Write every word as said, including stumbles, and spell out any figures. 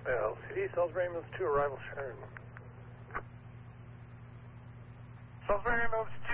L C D, Salisbury moves to arrival Sharon. Salisbury moves